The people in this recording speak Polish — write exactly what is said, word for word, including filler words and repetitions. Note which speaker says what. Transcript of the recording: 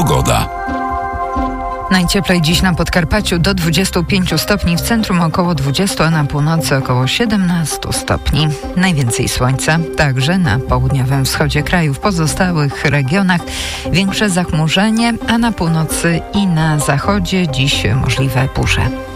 Speaker 1: Pogoda.
Speaker 2: Najcieplej dziś na Podkarpaciu do dwudziestu pięciu stopni, w centrum około dwudziestu, a na północy około siedemnastu stopni. Najwięcej słońca także na południowym wschodzie kraju. W pozostałych regionach większe zachmurzenie, a na północy i na zachodzie dziś możliwe burze.